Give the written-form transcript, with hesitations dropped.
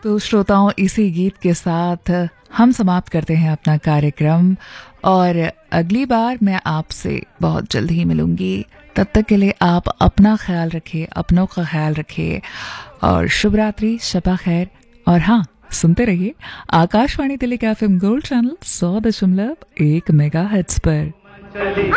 तो श्रोताओं, इसी गीत के साथ हम समाप्त करते हैं अपना कार्यक्रम और अगली बार मैं आपसे बहुत जल्द ही मिलूंगी। तब तक के लिए आप अपना ख्याल रखिए, अपनों का ख्याल रखिए और शुभ रात्रि, शबा खैर। और हाँ, सुनते रहिए आकाशवाणी दिल्ली का FM गोल्ड चैनल 100.1 मेगाहर्ट्ज पर।